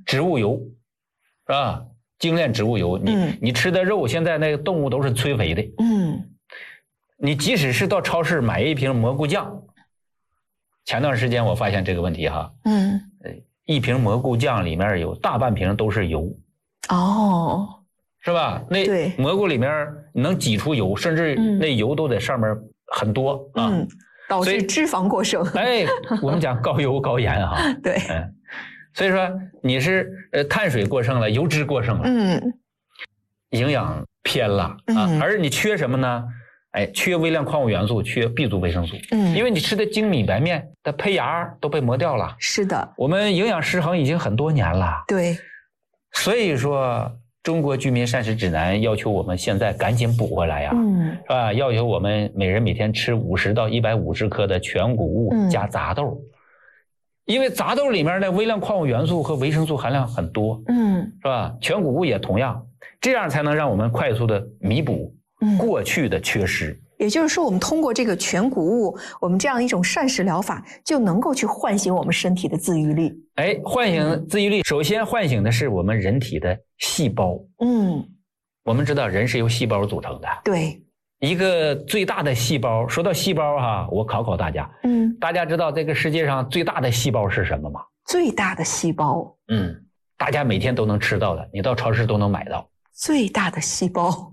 植物油，是吧？精炼植物油，你吃的肉，现在那个动物都是催肥的。你即使是到超市买一瓶蘑菇酱，前段时间我发现这个问题哈，一瓶蘑菇酱里面有大半瓶都是油，是吧？那蘑菇里面能挤出油，甚至那油都在上面很多啊， 导致脂肪过剩。 我们讲高油高盐哈， 对， 所以说你是碳水过剩了，油脂过剩了，营养偏了啊，而你缺什么呢？缺微量矿物元素，缺 B 族维生素。因为你吃的精米白面的胚芽都被磨掉了。是的，我们营养失衡已经很多年了。对，所以说中国居民膳食指南要求我们现在赶紧补回来呀，是吧？要求我们每人每天吃50到150克的全谷物加杂豆。因为杂豆里面的微量矿物元素和维生素含量很多，是吧？全谷物也同样，这样才能让我们快速的弥补过去的缺失。 也就是说，我们通过这个全谷物，我们这样一种膳食疗法，就能够去唤醒我们身体的自愈力。 唤醒自愈力，首先唤醒的是我们人体的细胞。我们知道人是由细胞组成的。对。一个最大的细胞，说到细胞哈，我考考大家，大家知道这个世界上最大的细胞是什么吗？最大的细胞，大家每天都能吃到的，你到超市都能买到。最大的细胞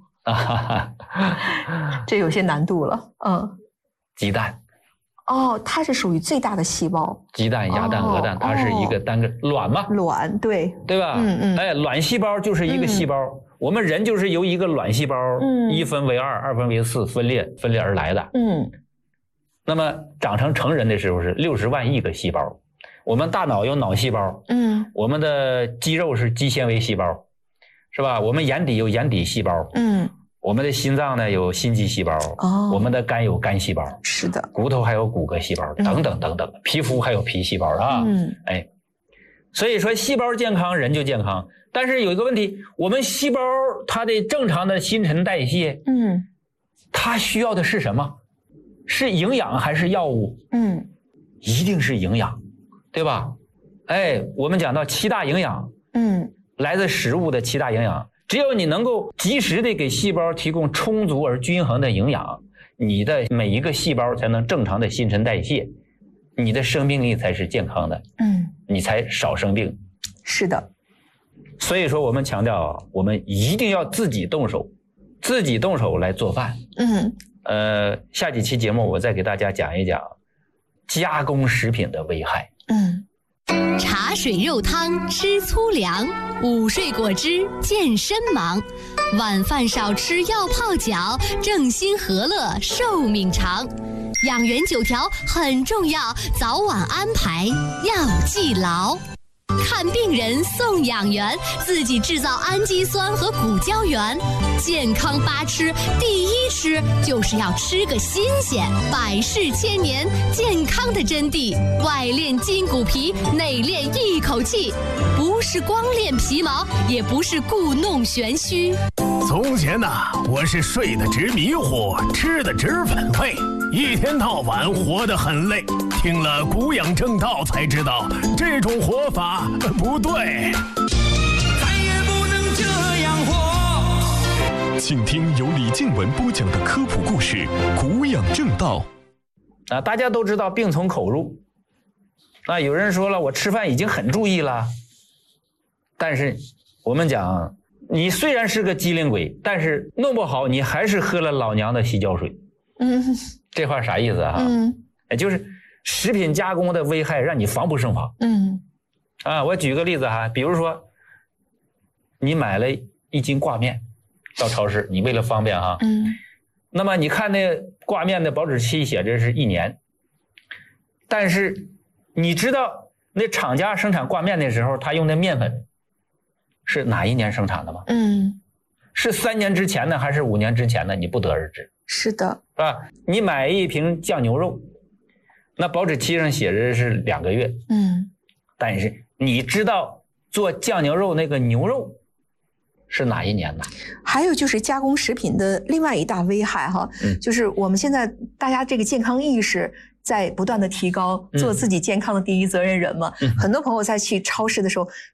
这有些难度了。 鸡蛋。 它是属于最大的细胞。 鸡蛋、鸭蛋、鹅蛋，它是一个单个卵嘛？ 卵，对吧？卵细胞就是一个细胞。我们人就是由一个卵细胞一分为二，二分为四分裂而来的。那么长成人的时候是60万亿个细胞。我们大脑有脑细胞，我们的肌肉是肌纤维细胞，是吧？我们眼底有眼底细胞，我们的心脏呢有心肌细胞，我们的肝有肝细胞，是的，骨头还有骨骼细胞，等等等等，皮肤还有皮细胞啊。所以说细胞健康，人就健康。但是有一个问题，我们细胞它的正常的新陈代谢，它需要的是什么？是营养还是药物？一定是营养，对吧？我们讲到7大营养，来自食物的7大营养，只有你能够及时的给细胞提供充足而均衡的营养，你的每一个细胞才能正常的新陈代谢，你的生命力才是健康的，你才少生病。是的。所以说我们强调，我们一定要自己动手来做饭。下几期节目我再给大家讲一讲加工食品的危害。 茶水肉汤吃粗粮，午睡果汁健身忙，晚饭少吃药泡脚，正心和乐寿命长。养元9条很重要，早晚安排要记牢。看病人送养元，自己制造氨基酸和骨胶原。健康8吃，第一吃就是要吃个新鲜。百世千年，健康的真谛，外练筋骨皮，内练一口气，不是光练皮毛，也不是故弄玄虚。 从前呐，我是睡得直迷糊，吃得直反胃，一天到晚活得很累。听了古养正道才知道，这种活法不对， 再也不能这样活。 请听由李静文播讲的科普故事《古养正道》。 大家都知道病从口入。有人说了，我吃饭已经很注意了，但是我们讲，你虽然是个机灵鬼，但是弄不好你还是喝了老娘的洗脚水。这话啥意思啊？就是食品加工的危害让你防不胜防。我举个例子哈，比如说你买了1斤挂面到超市，你为了方便哈，那么你看那挂面的保质期写着是1年，但是你知道那厂家生产挂面的时候，他用的面粉是哪一年生产的吗？是3年之前的还是5年之前的？你不得而知。是的，是吧？你买一瓶酱牛肉，那保质期上写着是2个月，但是你知道做酱牛肉那个牛肉是哪一年的？ 还有就是加工食品的另外一大危害哈，就是我们现在大家这个健康意识在不断的提高，做自己健康的第一责任人嘛。很多朋友在去超市的时候